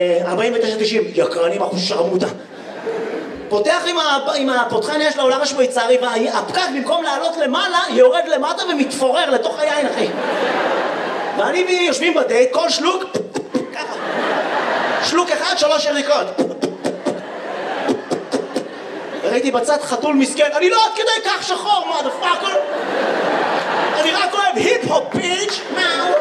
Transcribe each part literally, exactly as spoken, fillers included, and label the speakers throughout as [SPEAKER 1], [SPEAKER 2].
[SPEAKER 1] ארבעים ותשע תשעים, יקרנים אחוז שרמוטה. פותח עם, ה... עם הפותחן יש לעולם השוויצרי, והפקק במקום לעלות למעלה, יורד למטה ומתפורר לתוך היין, אחי. ואני ויהי יושבים בדייט, כל שלוק, ככה. שלוק אחד, שלוש יריקות. ראיתי בצד חתול מסכן, אני לא עד כדי כך שחור, מה דפאקר? אני רק אוהב היפ-הופ ביץ', מאו.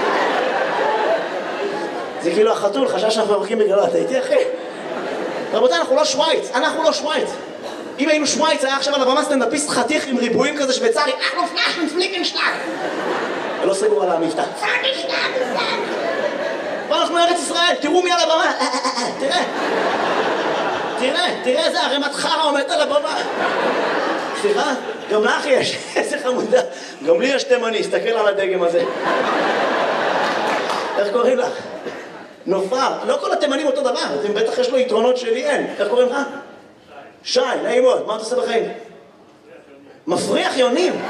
[SPEAKER 1] זה כאילו החתול, חשב שאנחנו מברכים בגללו, אתה איתי אחי? רבותיי, אנחנו לא שוויץ, אנחנו לא שוויץ. אם היינו שוויץ, היה עכשיו על הבמה סטנדאפיסט חתיך עם ריבועים כזה שוויצרי, אנחנו פלאשן פליקנשטאג. ולא סגור על המבטא. ואנחנו ארץ ישראל, תראו מי על הבמה, תראה. תראה, תראה איזה ערימת חרא עומדת על הבמה. סליחה, גם לך יש, איזה חמודה. גם לי יש תימני, הסתכל על הדגם הזה. איך קוראים לך? נופר, לא כל התימנים אותו דבר, זה בטח יש לו יתרונות שלי אין. איך קוראים לך? שי, נעים מאוד, מה אתה עושה בחיים? מפריח יונים.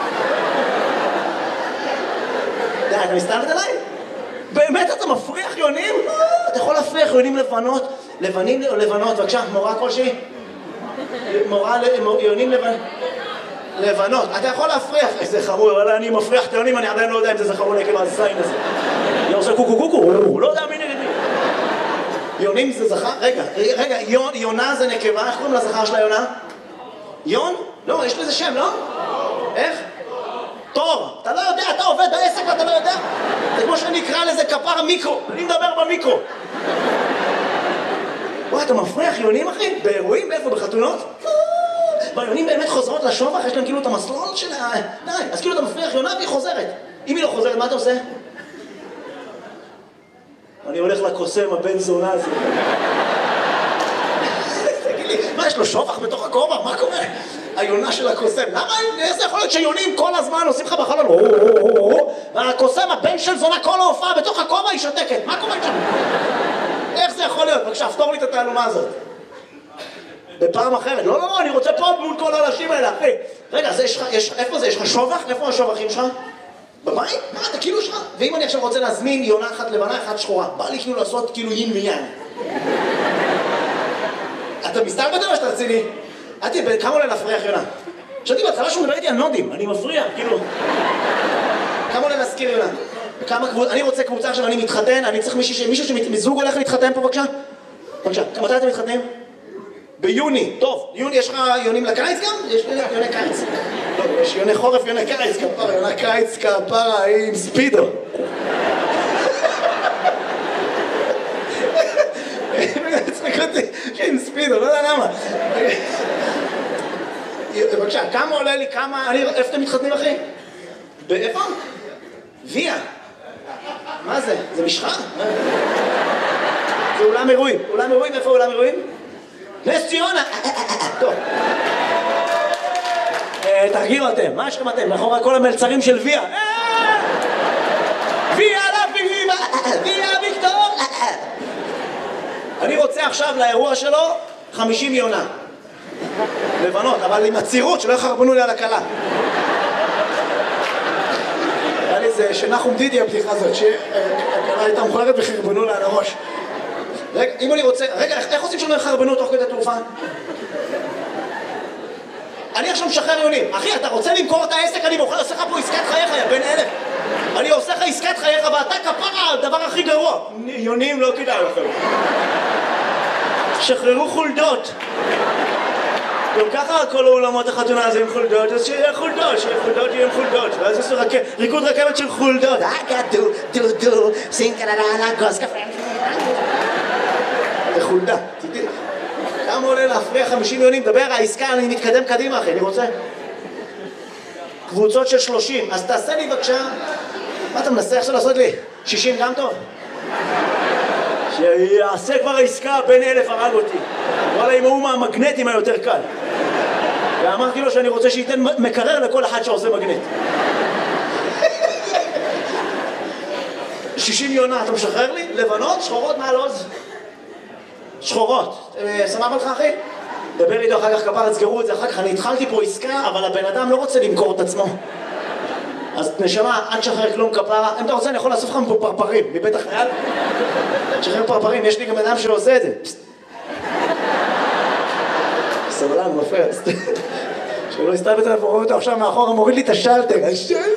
[SPEAKER 1] די, אתה מסתלבט עליי? באמת אתה מפריח יונים? אתה יכול להפריח יונים לבנות, לבנים או לבנות, בבקשה, מורה כלשהי? מורה יונים לבנות. לבנות, אתה יכול להפריח, איזה חמור, אבל אני מפריח את היונים, אני עדיין לא יודע אם זה זכר או נקב הזין הזה. אני עושה קוקו קוקו, הוא לא יודע מי נגד מי. יונים זה זכר? רגע, רגע, יונה זה נקבה, איך קוראים לזכר של היונה? יון? לא, יש לזה שם, לא? איך? תור. אתה לא יודע, אתה עובד בעסק ואתה לא יודע? זה כמו שאני אקרא לזה כפר מיקרו, אני מדבר במיקרו. וואי, אתה מפריח יונים, אחי? באירועים? איפה? בחתונות? והיונים באמת חוזרות לשובח, יש להם כאילו את המסלול של ה... די, אז כאילו אתה מפריח יונה והיא חוזרת. אם היא לא חוזרת, מה אתה עושה? אני הולך לקוסם, הבן זונה הזה. תגיד לי, מה, יש לו שובח בתוך הכובע? מה קורה? היונה של הקוסם. למה? איזה יכול להיות שיונים כל הזמן עושים לך בחלון? והקוסם, הבן של זונה, כל ההופעה בתוך הכובע היא שותקת. מה קורה שם? איך זה יכול להיות? בבקשה, פתור לי את התעלומה הזאת. בפעם אחרת. לא, לא, לא, אני רוצה פה מול כל האנשים האלה, אחי. רגע, זה יש לך, יש, איפה זה? יש לך שובח? איפה השובחים שלך? בבית? מה, אתה כאילו שלך? ואם אני עכשיו רוצה להזמין יונה אחת לבנה, אחת שחורה, בא לי כאילו לעשות כאילו יין ויין. אתה מסתלבט או שאתה רציני? אתי, כמה עולה להפריח יונה? חשבתי בהתחלה שהוא מדבר איתי על נודים, אני מפריע, כאילו. כמה עולה להזכיר יונה? כמה קבוצה, אני רוצה קבוצה עכשיו, אני מתחתן, אני צריך מישהו, מישהו שמזוג הולך להתחתן פה, בבקשה? בבקשה, מתי אתם מתחתנים? ביוני, טוב, יוני, יש לך יונים לקיץ גם? יש יוני קיץ. לא, יש יוני חורף, יוני קיץ, כפרה, יוני קיץ, כפרה, עם ספידו. צחק אותי, עם ספידו, לא יודע למה. בבקשה, כמה עולה לי, כמה, איפה אתם מתחתנים, אחי? באיפה? ויה. מה זה? זה משחה? זה אולם אירועים. אולם אירועים, איפה אולם אירועים? נס ציונה! טוב. תרגיעו אתם, מה יש לכם אתם? מאחורי כל המלצרים של ויה. ויה לביבה! ויה ויקטור! אני רוצה עכשיו לאירוע שלו חמישים יונה. לבנות, אבל עם הצירות שלא יחרבנו לי על הקלה. היה לי זה שנחום דידי הבדיחה הזאת, שהקלה הייתה מוכלרת וחרבנו לה על הראש. רגע, אם אני רוצה... רגע, איך עושים שלא יחרבנו תוך כדי תעופה? אני עכשיו משחרר יונים. אחי, אתה רוצה למכור את העסק? אני עושה לך פה עסקת חייך, יא בן אלף. אני עושה לך עסקת חייך, ואתה כפרה, הדבר הכי גרוע. יונים לא כדאי לכם. שחררו חולדות. גם ככה כל האולמות החתונה הזה עם חולדות, אז שיהיה חולדות, שיהיה חולדות, יהיה עם חולדות. ואז יש ריקוד רכבת של חולדות. אגה דו, דו, דו, סינקללה, גוס קפה. זה חולדה. כמה עולה להפריח חמישים יונים? דבר, העסקה, אני מתקדם קדימה, אחי, אני רוצה. קבוצות של שלושים, אז תעשה לי בבקשה. מה אתה מנסה עכשיו לעשות לי? שישים גם טוב? שיעשה כבר העסקה, בין אלף הרג אותי. וואלה, עם ההוא מהמגנטים היותר קל. ואמרתי לו שאני רוצה שייתן מקרר לכל אחד שעושה מגנט. שישים יונה, אתה משחרר לי? לבנות, שחורות מעל עוז? שחורות. סמב לך, אחי? דבר איתו אחר כך, כפר, תסגרו את זה אחר כך. אני התחלתי פה עסקה, אבל הבן אדם לא רוצה למכור את עצמו. אז נשמה, אל תשחרר כלום כפרה. אם אתה רוצה, אני יכול לאסוף לך מפה פרפרים, מבית החייל. תשחרר פרפרים, יש לי גם אדם שעושה את זה. סבלן, מפריע. שלא הסתלבט עליו, רואה אותו עכשיו מאחורה, מוריד לי את השלטר. השלטר!